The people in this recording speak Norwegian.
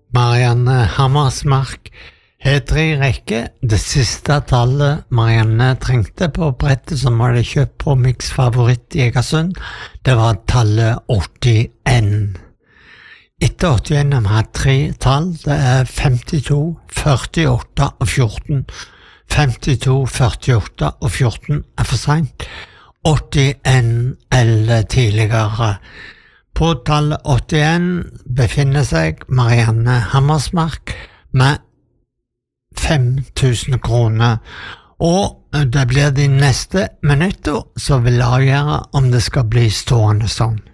Marianne Hammersmark har 3 rekker. Det siste tallet Marianne trengte på brettet som hadde kjøpt på Mix Favoritt i Egersund, det var tallet 81. Etter 81 har vi hatt 3 tall, det er 52, 48 og 14. 52, 48 og 14 er for sent. 81 eller tidligere. På tallet 81 befinner seg Marianne Hammersmark med 5.000 kroner, og det blir de neste minutter som vil avgjøre om det skal bli stående sånn.